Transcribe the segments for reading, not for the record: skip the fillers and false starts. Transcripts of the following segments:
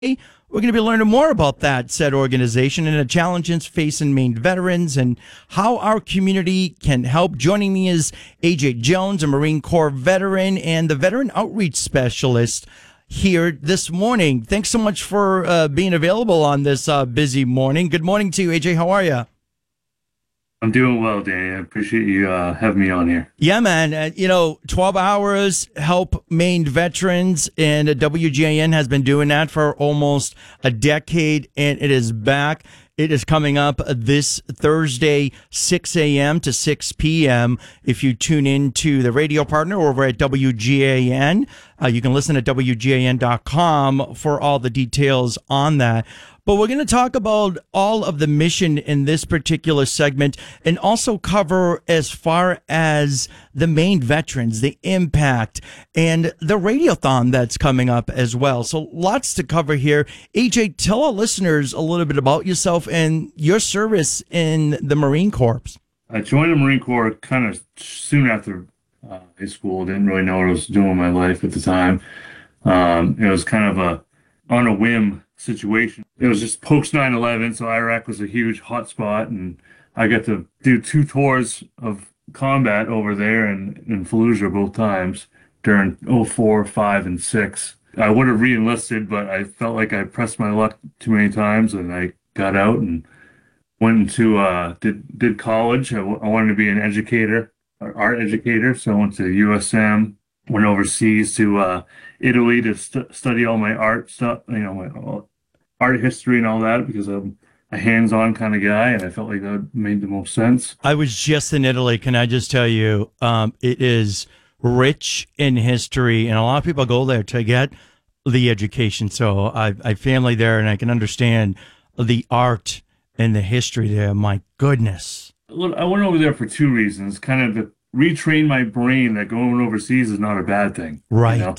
We're going to be learning more about that said organization and the challenges facing Maine veterans and how our community can help. Joining me is AJ Jones, a Marine Corps veteran and the Veteran Outreach Specialist here this morning. Thanks so much for being available on this busy morning. Good morning to you, AJ. How are you? I'm doing well, Danny. I appreciate you having me on here. Yeah, man. 12 hours help Maine veterans, and WGAN has been doing that for almost a decade, and it is back. It is coming up this Thursday, 6 a.m. to 6 p.m. If you tune in to the radio partner over at WGAN, you can listen at WGAN.com for all the details on that. But we're going to talk about all of the mission in this particular segment and also cover as far as the Maine veterans, the impact, and the radiothon that's coming up as well. So lots to cover here. AJ, tell our listeners a little bit about yourself and your service in the Marine Corps. I joined the Marine Corps kind of soon after high school. Didn't really know what I was doing with my life at the time. It was kind of on a whim situation. It was just post 9/11, so Iraq was a huge hotspot, and I got to do 2 tours of combat over there and in Fallujah both times during 04, 5, and 6. I would have re-enlisted, but I felt like I pressed my luck too many times, and I got out and went into did college. I wanted to be an educator, art educator, so I went to USM. Went overseas to Italy to study all my art stuff, my art history and all that, because I'm a hands-on kind of guy, and I felt like that made the most sense. I was just in Italy. Can I just tell you, it is rich in history, and a lot of people go there to get the education. So I family there, and I can understand the art and the history there. My goodness. Look, I went over there for 2 reasons, kind of to retrain my brain that going overseas is not a bad thing. Right. You know?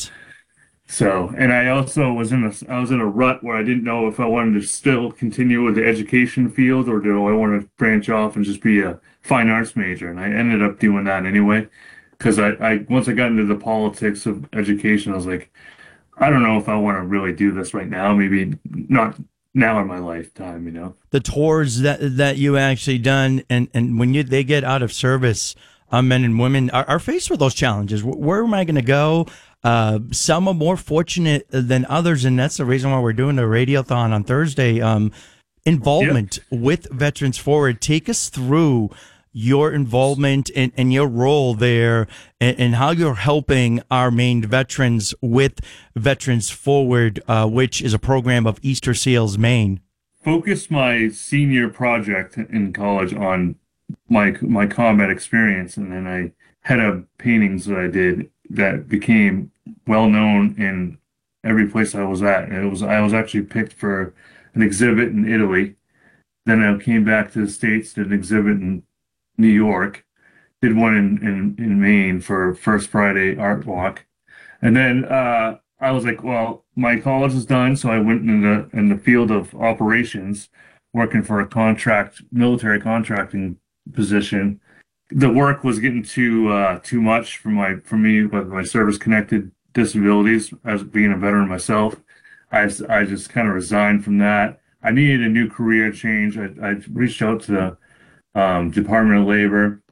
So, and I also was in a rut where I didn't know if I wanted to still continue with the education field or do I want to branch off and just be a fine arts major. And I ended up doing that anyway, because I once I got into the politics of education, I was like, I don't know if I want to really do this right now. Maybe not now in my lifetime, The tours that you actually done, and when they get out of service, men and women are faced with those challenges. Where am I going to go? Some are more fortunate than others, and that's the reason why we're doing the radiothon on Thursday. Involvement with Veterans Forward. Take us through your involvement and your role there, and how you're helping our Maine veterans with Veterans Forward, which is a program of Easter Seals Maine. Focused my senior project in college on my combat experience, and then I had paintings that I did that became well known in every place I was at. I was actually picked for an exhibit in Italy. Then I came back to the States, did an exhibit in New York, did one in Maine for First Friday Art Walk, and then I was like, well, my college is done, so I went in the field of operations, working for a military contracting position. The work was getting too much for me with my service connected disabilities. As being a veteran myself, I just kind of resigned from that. I needed a new career change. I reached out to the Department of Labor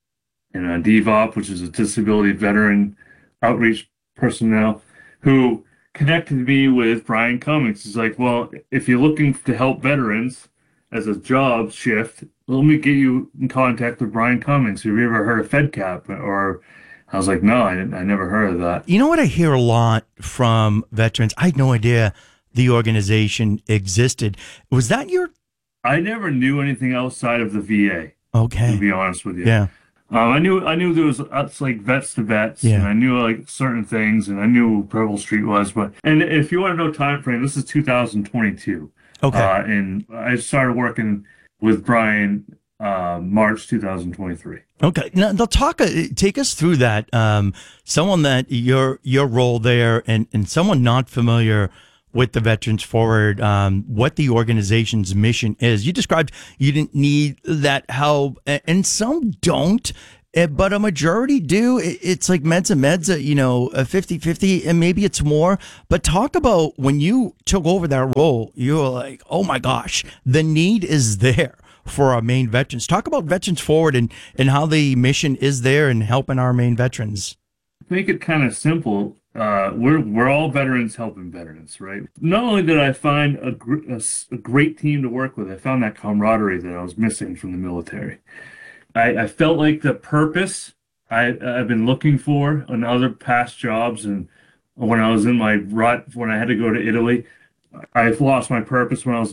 and DVOP, which is a disability veteran outreach personnel, who connected me with Brian Cummings. He's like, well, if you're looking to help veterans as a job shift, let me get you in contact with Brian Cummings. Have you ever heard of FedCap? Or I was like, no, I never heard of that. You know what I hear a lot from veterans? I had no idea the organization existed. Was that I never knew anything outside of the VA. Okay. To be honest with you. Yeah. I knew there was like vets to vets, yeah. And I knew like certain things, and I knew who Preble Street was. And if you want to know time frame, this is 2022. Okay. And I started working with Brian March 2023. Okay. Now, take us through that. Someone that your role there, and someone not familiar with the Veterans Forward, what the organization's mission is. You described you didn't need that help, and some don't. but a majority do. It's like meds and meds, a 50-50, and maybe it's more. But talk about when you took over that role, you were like, oh my gosh, the need is there for our Maine veterans. Talk about Veterans Forward and how the mission is there and helping our Maine veterans. Make it kind of simple. We're all veterans helping veterans, right? Not only did I find a great team to work with, I found that camaraderie that I was missing from the military. I felt like the purpose I've been looking for in other past jobs, and when I was in my rut, when I had to go to Italy, I lost my purpose when I was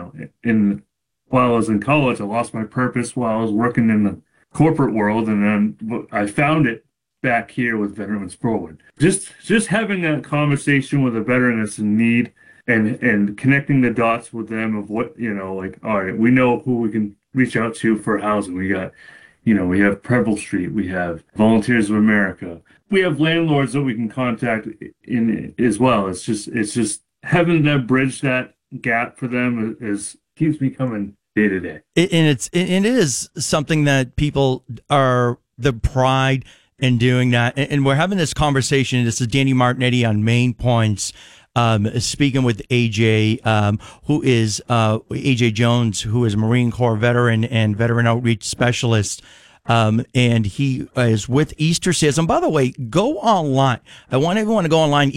while I was in college. I lost my purpose while I was working in the corporate world, and then I found it back here with Veterans Forward. Just having a conversation with a veteran that's in need and connecting the dots with them of what, like, all right, we know who we can reach out to for housing. We got, we have Preble Street, we have Volunteers of America, we have landlords that we can contact in as well. It's just having to bridge that gap for them keeps me coming day to day. And it is something that people are the pride in doing that. And we're having this conversation. This is Danny Martinetti on Maine Points, speaking with AJ, who is AJ Jones, who is a Marine Corps veteran and veteran outreach specialist. And he is with Easter Seals. And by the way, go online. I want everyone to go online,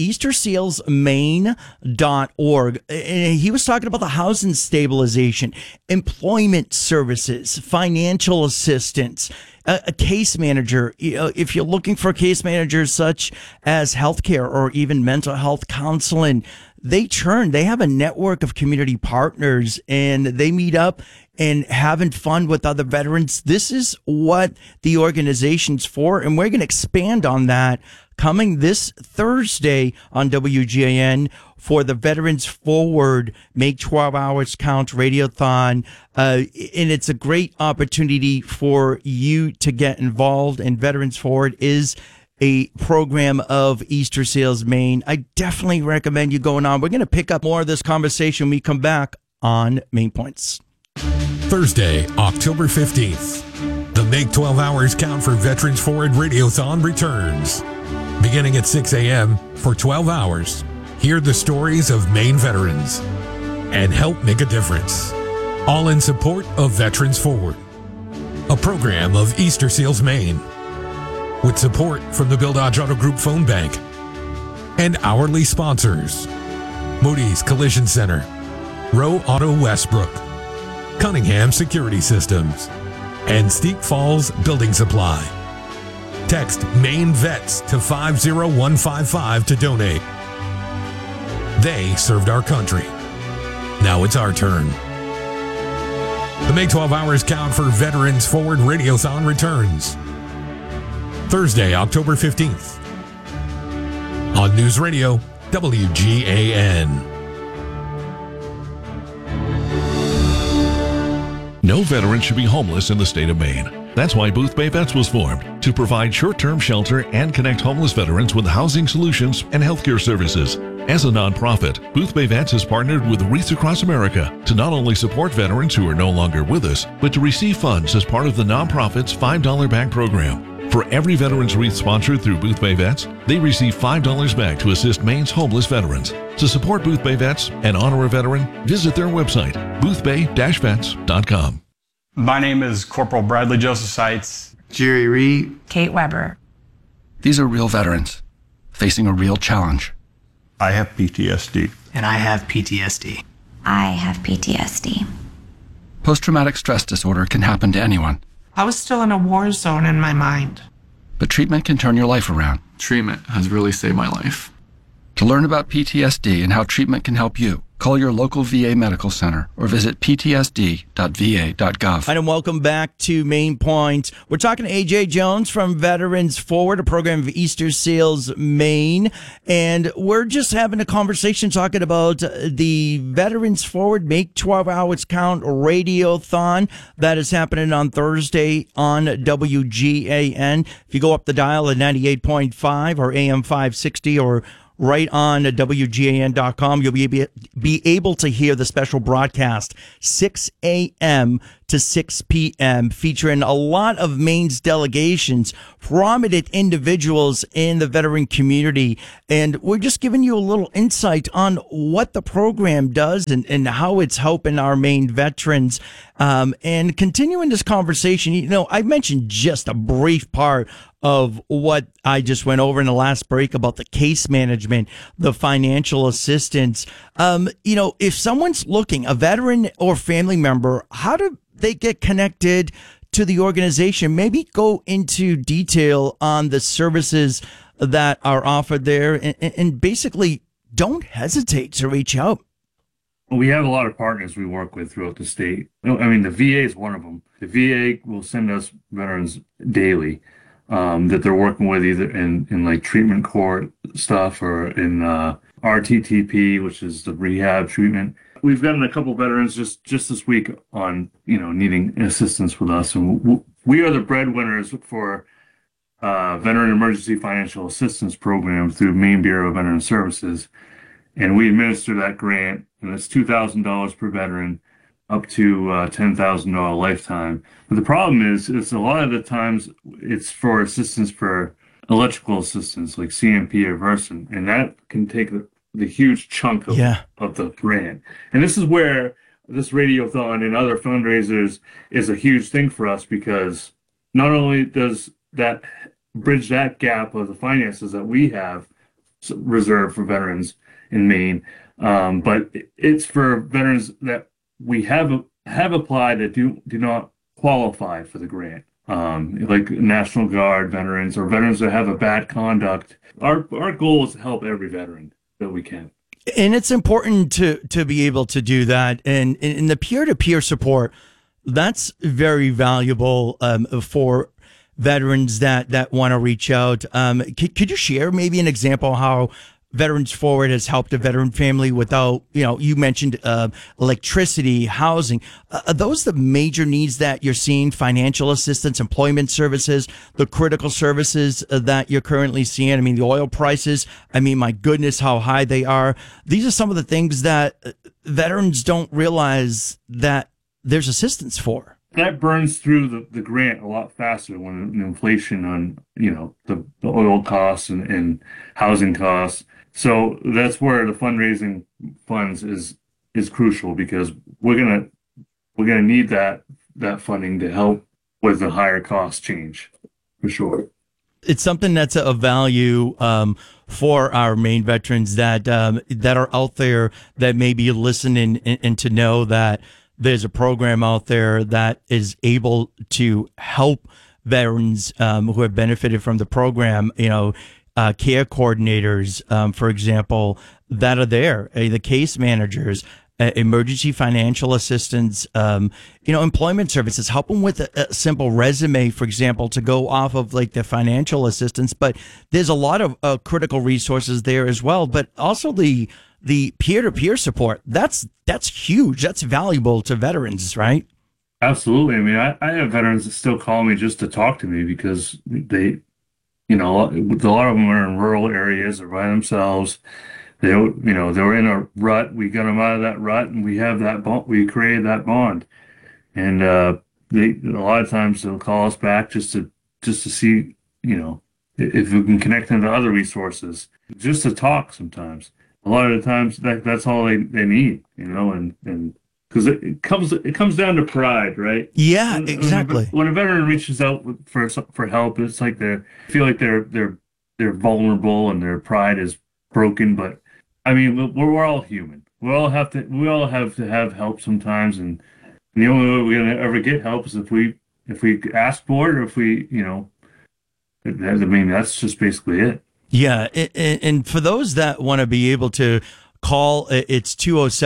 eastersealsmaine.org. And he was talking about the housing stabilization, employment services, financial assistance, a case manager. If you're looking for a case manager such as healthcare or even mental health counseling, they have a network of community partners, and they meet up and having fun with other veterans. This is what the organization's for, and we're going to expand on that coming this Thursday on WGAN for the Veterans Forward Make 12 Hours Count Radiothon. And it's a great opportunity for you to get involved, and Veterans Forward is a program of Easter Seals Maine. I definitely recommend you going on. We're going to pick up more of this conversation when we come back on Maine Points. Thursday, October 15th, the Make 12 Hours Count for Veterans Forward Radiothon returns. Beginning at 6 a.m. for 12 hours, hear the stories of Maine veterans and help make a difference. All in support of Veterans Forward, a program of Easter Seals Maine, with support from the Bill Dodge Auto Group Phone Bank and hourly sponsors: Moody's Collision Center, Rowe Auto Westbrook, Cunningham Security Systems, and Steep Falls Building Supply. Text Maine Vets to 50155 to donate. They served our country. Now it's our turn. The Make 12 Hours Count for Veterans Forward Radiothon returns Thursday, October 15th on News Radio WGAN. No veteran should be homeless in the state of Maine. That's why Boothbay Vets was formed, to provide short-term shelter and connect homeless veterans with housing solutions and healthcare services. As a nonprofit, Boothbay Vets has partnered with Wreaths Across America to not only support veterans who are no longer with us, but to receive funds as part of the nonprofit's $5 back program. For every veteran's wreath sponsored through Boothbay Vets, they receive $5 back to assist Maine's homeless veterans. To support Boothbay Vets and honor a veteran, visit their website, boothbay-vets.com. My name is Corporal Bradley Joseph Seitz. Jerry Reed. Kate Weber. These are real veterans facing a real challenge. I have PTSD. And I have PTSD. I have PTSD. Post-traumatic stress disorder can happen to anyone. I was still in a war zone in my mind. But treatment can turn your life around. Treatment has really saved my life. To learn about PTSD and how treatment can help you, call your local VA medical center or visit ptsd.va.gov. And welcome back to Maine Points. We're talking to AJ Jones from Veterans Forward, a program of Easter Seals Maine. And we're just having a conversation talking about the Veterans Forward Make 12 Hours Count Radiothon that is happening on Thursday on WGAN. If you go up the dial at 98.5 or AM 560 or right on WGAN.com. You'll be able to hear the special broadcast 6 a.m. to 6 p.m. featuring a lot of Maine's delegations, prominent individuals in the veteran community. And we're just giving you a little insight on what the program does and how it's helping our Maine veterans. And continuing this conversation, you know, I mentioned just a brief part of what I just went over in the last break about the case management, the financial assistance. You know, if someone's looking, a veteran or family member, how do they get connected to the organization? Maybe go into detail on the services that are offered there, and basically don't hesitate to reach out. Well, we have a lot of partners we work with throughout the state. I mean, the VA is one of them. The VA will send us veterans daily that they're working with, either in like treatment court stuff or in RTTP, which is the rehab treatment. We've gotten a couple veterans just this week on, you know, needing assistance with us. And we are the breadwinners for Veteran Emergency Financial Assistance Program through Maine Bureau of Veteran Services. And we administer that grant, and it's $2,000 per veteran, up to $10,000 lifetime. But the problem is a lot of the times it's for assistance for electrical assistance, like CMP or Versant, and that can take the huge chunk of the grant. And this is where this Radiothon and other fundraisers is a huge thing for us, because not only does that bridge that gap of the finances that we have reserved for veterans in Maine, but it's for veterans that we have applied that do not qualify for the grant, like National Guard veterans or veterans that have a bad conduct. Our goal is to help every veteran that we can. And it's important to be able to do that. And in the peer-to-peer support, that's very valuable for veterans that want to reach out. Could you share maybe an example how Veterans Forward has helped a veteran family without, you know, you mentioned electricity, housing. Are those the major needs that you're seeing? Financial assistance, employment services, the critical services that you're currently seeing? I mean, the oil prices, I mean, my goodness, how high they are. These are some of the things that veterans don't realize that there's assistance for. That burns through the grant a lot faster when inflation on, you know, the oil costs and housing costs. So that's where the fundraising funds is crucial, because we're gonna need that funding to help with the higher cost change, for sure. It's something that's a value for our Maine veterans that are out there that may be listening, and to know that there's a program out there that is able to help veterans who have benefited from the program. You know, care coordinators, for example, that are there, the case managers, emergency financial assistance, you know, employment services, help them with a simple resume, for example, to go off of like the financial assistance. But there's a lot of critical resources there as well. But also the peer-to-peer support, that's huge. That's valuable to veterans, right? Absolutely. I mean, I have veterans that still call me just to talk to me, because they, you know, a lot of them are in rural areas or by themselves. They, you know, they were in a rut. We got them out of that rut, and we have that bond. We created that bond, and they, a lot of times they'll call us back just to see, you know, if we can connect them to other resources, just to talk. Sometimes, a lot of the times that's all they need, you know, and because it comes down to pride, right? Yeah, exactly. When a veteran reaches out for help, it's like they feel like they're vulnerable and their pride is broken. But I mean, we're all human. We all have to have help sometimes, and the only way we're gonna ever get help is if we ask for it, or if we, you know, I mean, that's just basically it. Yeah, and for those that want to be able to call, it's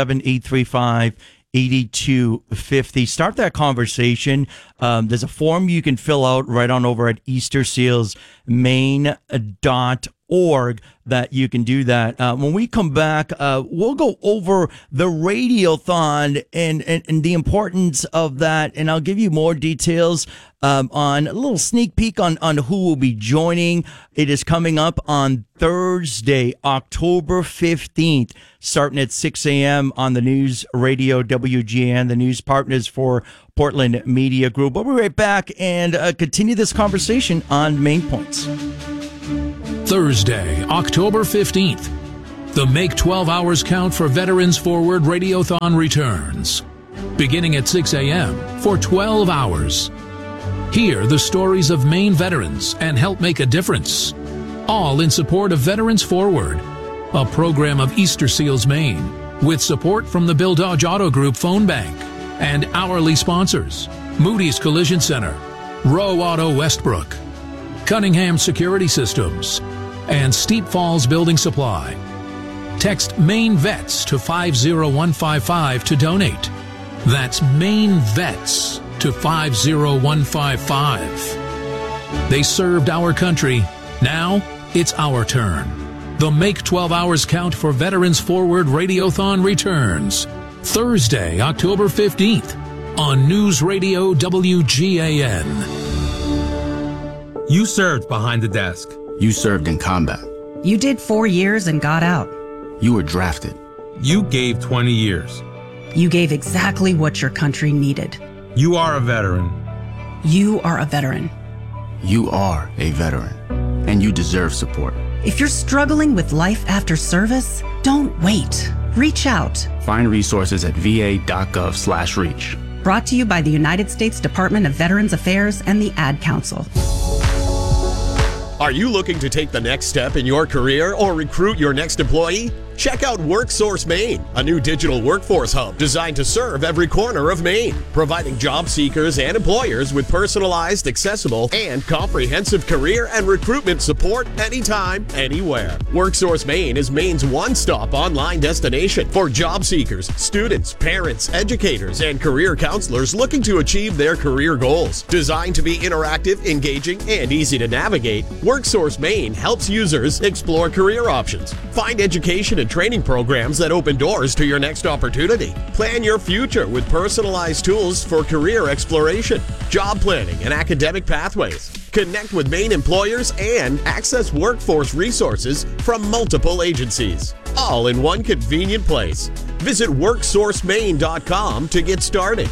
207-835-8250. Start that conversation. There's a form you can fill out right on over at eastersealsmaine.org. org that you can do that. When we come back, we'll go over the Radiothon and the importance of that, and I'll give you more details on a little sneak peek on who will be joining. It is coming up on Thursday, October 15th, starting at 6 a.m. on the News Radio WGN, the news partners for Portland Media Group. We'll be right back and continue this conversation on Main Points. Thursday, October 15th, the Make 12 Hours Count for Veterans Forward Radiothon returns. Beginning at 6 a.m. for 12 hours. Hear the stories of Maine veterans and help make a difference. All in support of Veterans Forward, a program of Easter Seals Maine, with support from the Bill Dodge Auto Group Phone Bank and hourly sponsors, Moody's Collision Center, Rowe Auto Westbrook, Cunningham Security Systems, and Steep Falls Building Supply. Text Maine Vets to 50155 to donate. That's Maine Vets to 50155. They served our country. Now it's our turn. The Make 12 Hours Count for Veterans Forward Radiothon returns Thursday, October 15th on News Radio WGAN. You served behind the desk. You served in combat. You did 4 years and got out. You were drafted. You gave 20 years. You gave exactly what your country needed. You are a veteran. You are a veteran. You are a veteran, and you deserve support. If you're struggling with life after service, don't wait. Reach out. Find resources at va.gov/reach. Brought to you by the United States Department of Veterans Affairs and the Ad Council. Are you looking to take the next step in your career or recruit your next employee? Check out WorkSource Maine, a new digital workforce hub designed to serve every corner of Maine, providing job seekers and employers with personalized, accessible, and comprehensive career and recruitment support anytime, anywhere. WorkSource Maine is Maine's one-stop online destination for job seekers, students, parents, educators, and career counselors looking to achieve their career goals. Designed to be interactive, engaging, and easy to navigate, WorkSource Maine helps users explore career options, find education and training programs that open doors to your next opportunity. Plan your future with personalized tools for career exploration, job planning, and academic pathways. Connect with Maine employers and access workforce resources from multiple agencies, all in one convenient place. Visit WorkSourceMaine.com to get started.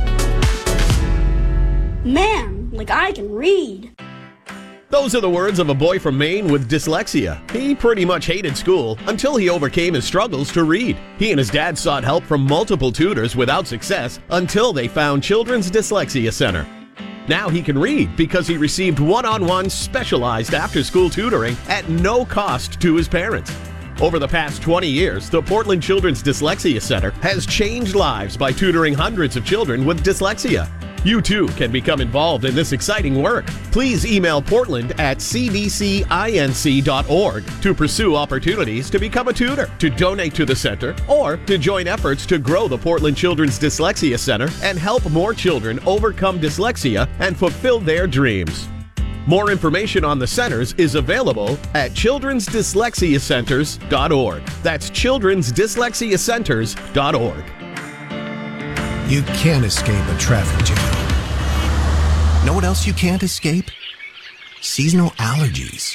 Man, like I can read. Those are the words of a boy from Maine with dyslexia. He pretty much hated school until he overcame his struggles to read. He and his dad sought help from multiple tutors without success until they found Children's Dyslexia Center. Now he can read because he received one-on-one specialized after-school tutoring at no cost to his parents. Over the past 20 years, the Portland Children's Dyslexia Center has changed lives by tutoring hundreds of children with dyslexia. You too can become involved in this exciting work. Please email portland@cdcinc.org to pursue opportunities to become a tutor, to donate to the center, or to join efforts to grow the Portland Children's Dyslexia Center and help more children overcome dyslexia and fulfill their dreams. More information on the centers is available at childrensdyslexiacenters.org. That's childrensdyslexiacenters.org. You can't escape a traffic jam. Know what else you can't escape? Seasonal allergies.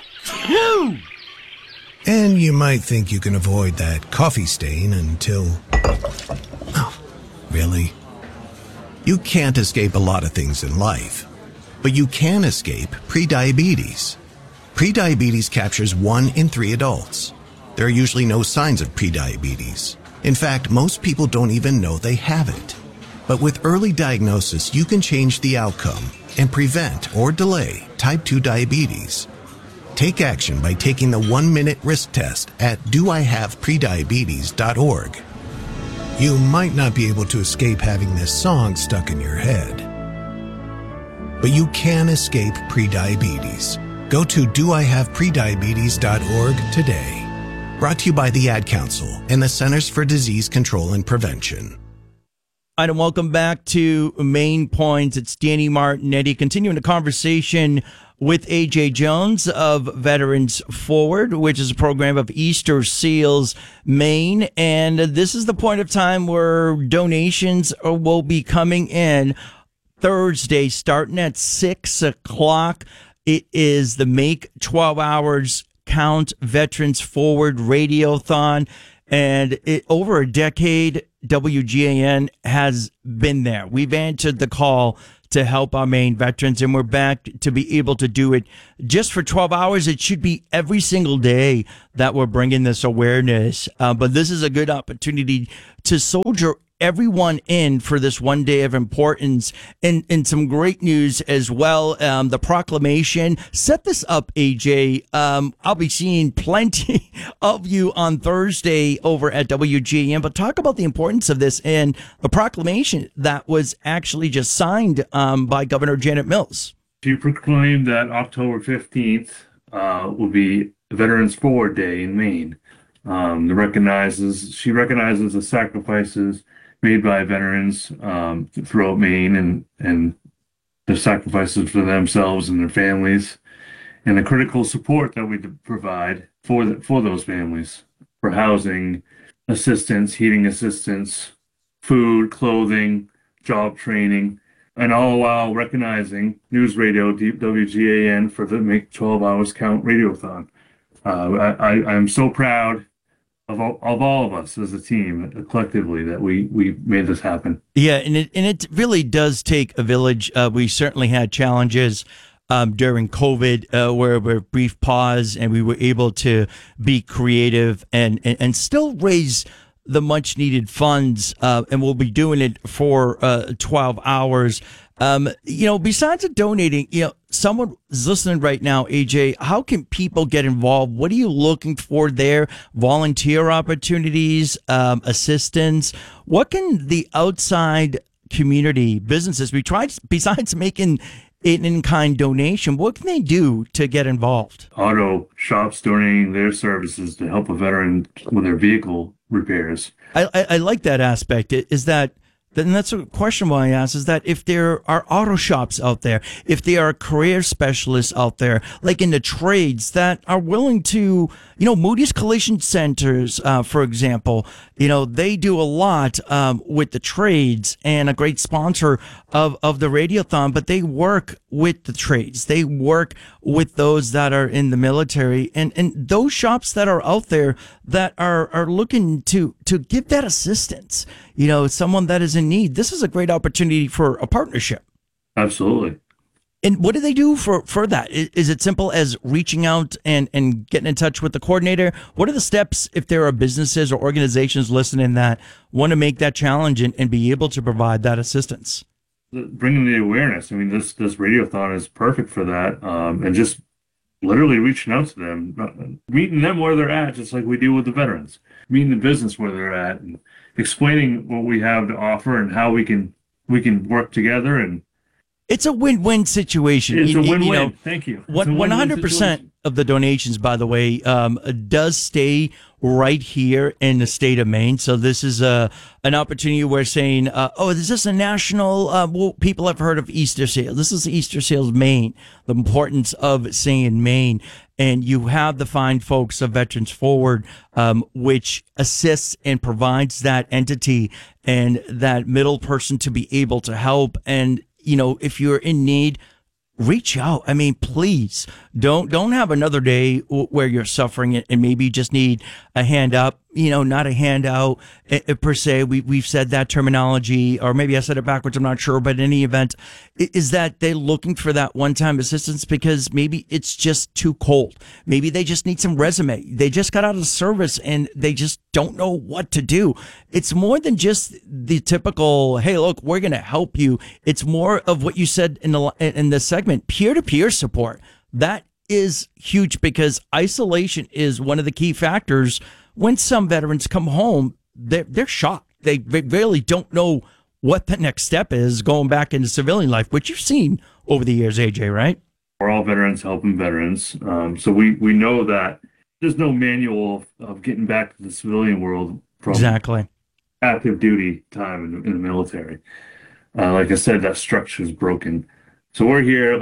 And you might think you can avoid that coffee stain until... Oh, really? You can't escape a lot of things in life, but you can escape prediabetes. Prediabetes captures 1 in 3 adults. There are usually no signs of prediabetes. In fact, most people don't even know they have it. But with early diagnosis, you can change the outcome and prevent or delay type 2 diabetes. Take action by taking the 1-minute risk test at doihaveprediabetes.org. You might not be able to escape having this song stuck in your head, but you can escape prediabetes. Go to doihaveprediabetes.org today. Brought to you by the Ad Council and the Centers for Disease Control and Prevention. And welcome back to Main Points. It's Danny Martinetti continuing the conversation with AJ Jones of Veterans Forward, which is a program of Easter Seals, Maine. And this is the point of time where donations will be coming in Thursday, starting at 6 o'clock. It is the Make 12 Hours Count Veterans Forward Radiothon. And over a decade, WGAN has been there. We've answered the call to help our Maine veterans, and we're back to be able to do it just for 12 hours. It should be every single day that we're bringing this awareness. But this is a good opportunity to soldier everyone in for this one day of importance, and some great news as well. The proclamation. Set this up, AJ. I'll be seeing plenty of you on Thursday over at WGN, but talk about the importance of this and the proclamation that was actually just signed by Governor Janet Mills. She proclaimed that October 15th will be Veterans Forward Day in Maine. She recognizes the sacrifices made by veterans throughout Maine, and the sacrifices for themselves and their families, and the critical support that we provide for those families, for housing assistance, heating assistance, food, clothing, job training, and all while recognizing News Radio WGAN for the Make 12 Hours Count Radiothon. I'm so proud of all of us as a team, collectively, that we made this happen. Yeah, and it really does take a village. We certainly had challenges during COVID where we were brief pause, and we were able to be creative and still raise the much needed funds, and we'll be doing it for 12 hours. Besides donating, someone is listening right now, AJ, how can people get involved? What are you looking for there? Volunteer opportunities, assistance? What can the outside community, businesses, besides making an in-kind donation, what can they do to get involved? Auto shops donating their services to help a veteran with their vehicle repairs. I like that aspect. Is that, and that's a question why I asked, is that if there are auto shops out there, if there are career specialists out there, like in the trades, that are willing to, Moody's Collision Centers, for example, they do a lot with the trades, and a great sponsor of the Radiothon, but they work with the trades. They work with those that are in the military, and those shops that are out there that are looking to give that assistance, someone that is in need. This is a great opportunity for a partnership. Absolutely. And what do they do for that? Is it simple as reaching out and getting in touch with the coordinator? What are the steps if there are businesses or organizations listening that want to make that challenge and be able to provide that assistance? Bringing the awareness. I mean, this Radiothon is perfect for that. And just literally reaching out to them, meeting them where they're at, just like we do with the veterans, meeting the business where they're at, and explaining what we have to offer and how we can work together. And it's a win-win situation. It's a win-win. Thank you. 100% of the donations, by the way, does stay right here in the state of Maine. So this is an opportunity where saying, is this a national? People have heard of Easter Seals. This is Easter Seals Maine, the importance of saying Maine. And you have the fine folks of Veterans Forward, which assists and provides that entity and that middle person to be able to help. And if you're in need, reach out. I mean, please don't have another day where you're suffering and maybe you just need a hand up, not a handout per se. We've said that terminology, or maybe I said it backwards. I'm not sure, but in any event, is that they're looking for that one-time assistance because maybe it's just too cold. Maybe they just need some resume. They just got out of service and they just don't know what to do. It's more than just the typical, hey, look, we're going to help you. It's more of what you said in the segment, peer-to-peer support. That is huge because isolation is one of the key factors. When some veterans come home, they're shocked. They really don't know what the next step is going back into civilian life, which you've seen over the years, AJ, right? We're all veterans helping veterans. So we know that there's no manual of getting back to the civilian world from exactly active duty time in the military. Like I said, that structure is broken. So we're here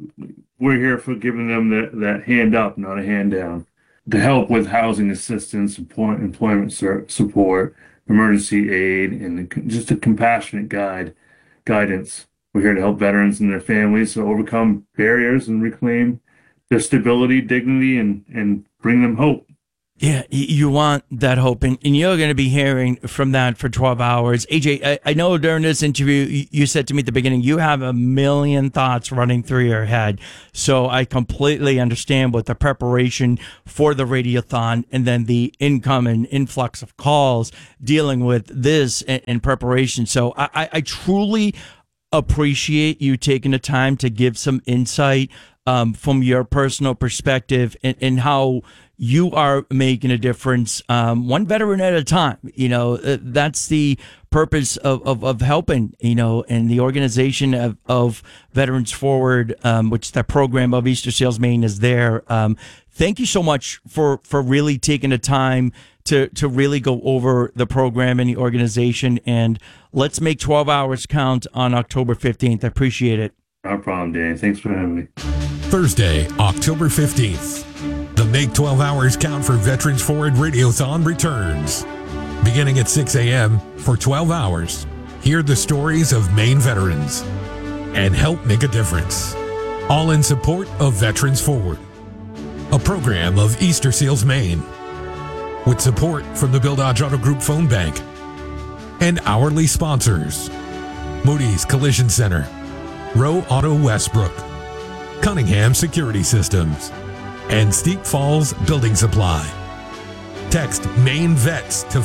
for giving them that hand up, not a hand down, to help with housing assistance, employment support, emergency aid, and just a compassionate guidance. We're here to help veterans and their families to overcome barriers and reclaim their stability, dignity, and bring them hope. Yeah, you want that hope, and you're going to be hearing from that for 12 hours. AJ, I know during this interview, you said to me at the beginning, you have a million thoughts running through your head. So I completely understand what the preparation for the Radiothon and then the income and influx of calls dealing with this in preparation. So I truly appreciate you taking the time to give some insight from your personal perspective and how you are making a difference, one veteran at a time. That's the purpose of helping, and the organization of Veterans Forward, which the program of Easter Seals Maine is there. Thank you so much for really taking the time to really go over the program and the organization. And let's make 12 hours count on October 15th. I appreciate it. No problem, Dan. Thanks for having me. Thursday, October 15th. The Make 12 Hours Count for Veterans Forward Radiothon returns. Beginning at 6 a.m. for 12 hours, hear the stories of Maine veterans and help make a difference. All in support of Veterans Forward, a program of Easter Seals Maine, with support from the Bill Dodge Auto Group Phone Bank and hourly sponsors: Moody's Collision Center, Rowe Auto Westbrook, Cunningham Security Systems, and Steep Falls Building Supply. Text Maine Vets to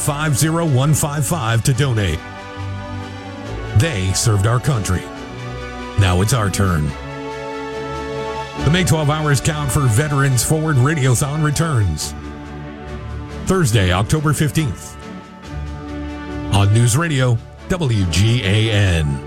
50155 to donate. They served our country. Now it's our turn. The Make 12 Hours Count for Veterans Forward Radiothon returns Thursday, October 15th on News Radio WGAN.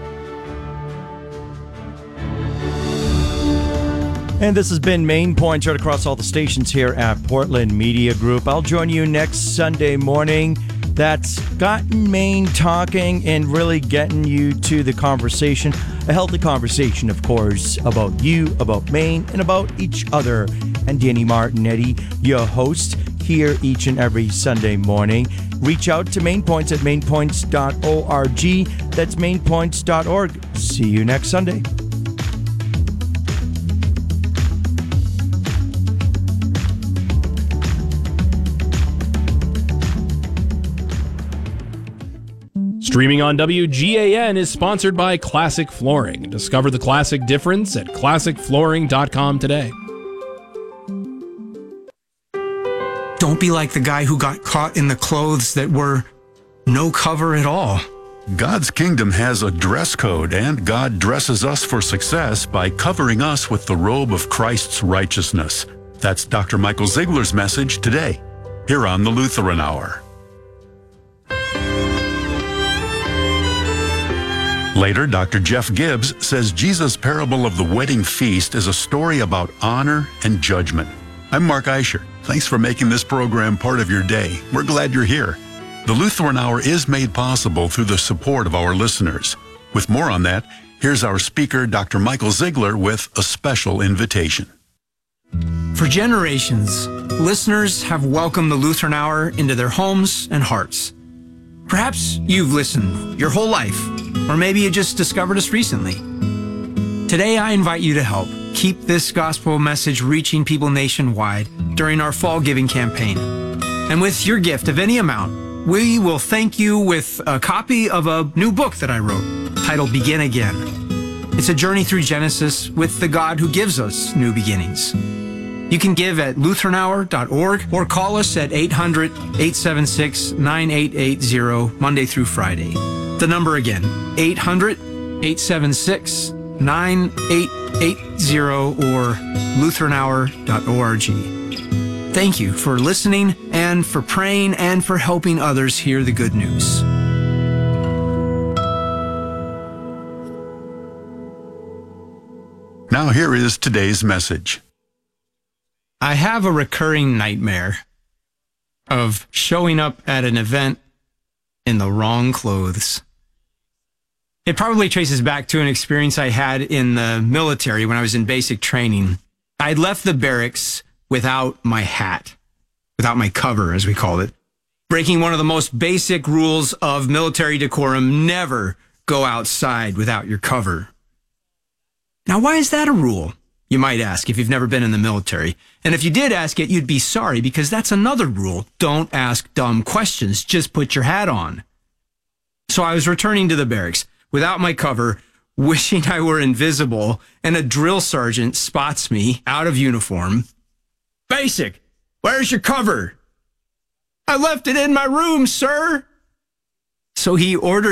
And this has been Main Points right across all the stations here at Portland Media Group. I'll join you next Sunday morning. That's gotten Maine talking and really getting you to the conversation. A healthy conversation, of course, about you, about Maine, and about each other. And Danny Martinetti, your host, here each and every Sunday morning. Reach out to Main Points at mainpoints.org. That's mainpoints.org. See you next Sunday. Streaming on WGAN is sponsored by Classic Flooring. Discover the classic difference at classicflooring.com today. Don't be like the guy who got caught in the clothes that were no cover at all. God's kingdom has a dress code, and God dresses us for success by covering us with the robe of Christ's righteousness. That's Dr. Michael Ziegler's message today, here on the Lutheran Hour. Later, Dr. Jeff Gibbs says Jesus' parable of the wedding feast is a story about honor and judgment. I'm Mark Eicher. Thanks for making this program part of your day. We're glad you're here. The Lutheran Hour is made possible through the support of our listeners. With more on that, here's our speaker, Dr. Michael Ziegler, with a special invitation. For generations, listeners have welcomed the Lutheran Hour into their homes and hearts. Perhaps you've listened your whole life, or maybe you just discovered us recently. Today, I invite you to help keep this gospel message reaching people nationwide during our fall giving campaign. And with your gift of any amount, we will thank you with a copy of a new book that I wrote titled Begin Again. It's a journey through Genesis with the God who gives us new beginnings. You can give at lutheranhour.org or call us at 800-876-9880 Monday through Friday. The number again, 800-876-9880 or lutheranhour.org. Thank you for listening and for praying and for helping others hear the good news. Now here is today's message. I have a recurring nightmare of showing up at an event in the wrong clothes. It probably traces back to an experience I had in the military when I was in basic training. I'd left the barracks without my hat, without my cover, as we called it, breaking one of the most basic rules of military decorum: never go outside without your cover. Now, why is that a rule, you might ask, if you've never been in the military? And if you did ask it, you'd be sorry, because that's another rule. Don't ask dumb questions. Just put your hat on. So I was returning to the barracks without my cover, wishing I were invisible, and a drill sergeant spots me out of uniform. "Basic, where's your cover?" "I left it in my room, sir." So he orders